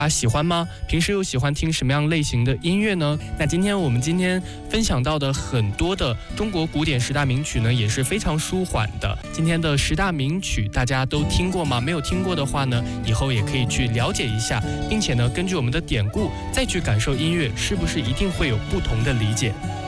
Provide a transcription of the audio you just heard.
喜欢吗？平时又喜欢听什么样类型的音乐呢？那我们今天分享到的很多的中国古典10大名曲呢，也是非常舒缓的。今天的10大名曲大家都听过吗？没有听过的话呢，以后也可以去了解一下，并且呢，根据我们的典故再去感受音乐，是不是一定会有不同的理解？